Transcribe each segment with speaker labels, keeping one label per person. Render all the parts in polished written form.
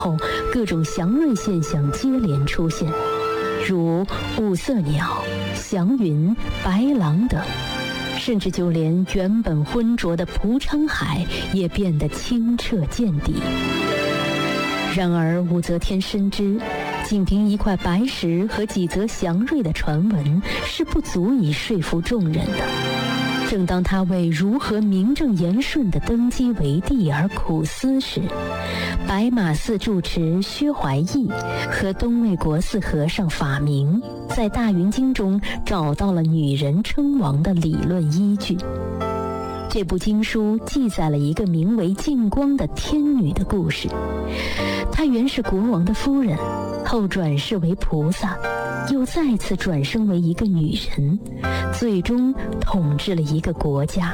Speaker 1: 后，各种祥瑞现象接连出现，如五色鸟、祥云、白狼等，甚至就连原本浑浊的蒲昌海也变得清澈见底。然而武则天深知，仅凭一块白石和几则祥瑞的传闻是不足以说服众人的。正当他为如何名正言顺地登基为帝而苦思时，白马寺住持薛怀义和东魏国寺和尚法明在《大云经》中找到了女人称王的理论依据。这部经书记载了一个名为净光的天女的故事，她原是国王的夫人，后转世为菩萨，又再次转生为一个女人，最终统治了一个国家。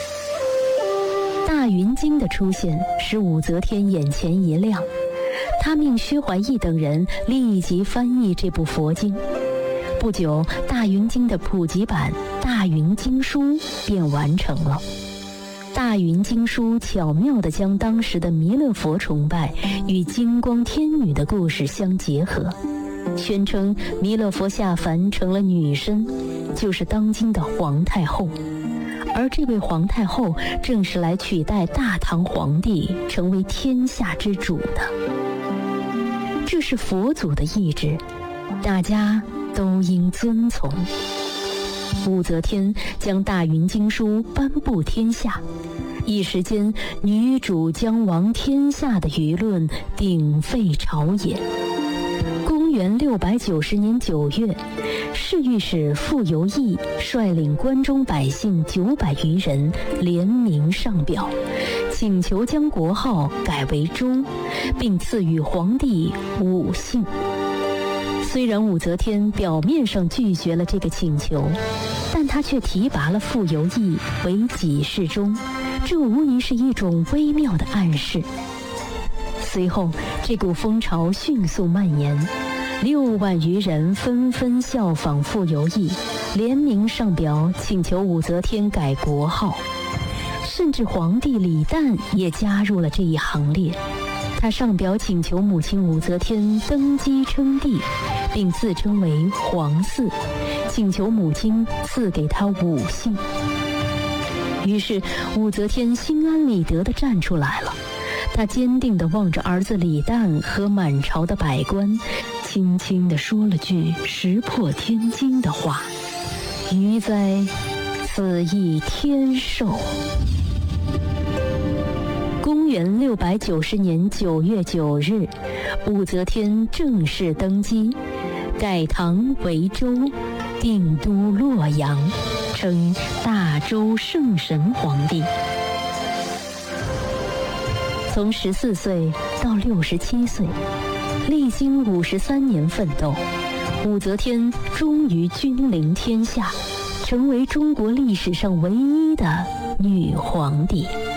Speaker 1: 大云经的出现使武则天眼前一亮，她命薛怀义等人立即翻译这部佛经。不久，大云经的普及版《大云经书》便完成了。大云经书巧妙地将当时的弥勒佛崇拜与金光天女的故事相结合，宣称弥勒佛下凡成了女身，就是当今的皇太后，而这位皇太后正是来取代大唐皇帝成为天下之主的。这是佛祖的意志，大家都应遵从。武则天将大云经书颁布天下，一时间女主将亡天下的舆论鼎沸朝野。公元690年9月，侍御史傅由义率领关中百姓900余人联名上表，请求将国号改为周，并赐予皇帝5姓。虽然武则天表面上拒绝了这个请求，但她却提拔了傅由义为给事中，这无疑是一种微妙的暗示。随后，这股风潮迅速蔓延，6万余人纷纷效仿傅由义，联名上表请求武则天改国号，甚至皇帝李旦也加入了这一行列。他上表请求母亲武则天登基称帝，并自称为皇嗣，请求母亲赐给他5姓。于是武则天心安理得地站出来了，她坚定地望着儿子李旦和满朝的百官，轻轻地说了句石破天惊的话：余哉，此亦天授。公元690年9月9日，武则天正式登基，改唐为周，定都洛阳，称大周圣神皇帝。从14岁到67岁，历经53年奋斗，武则天终于君临天下，成为中国历史上唯一的女皇帝。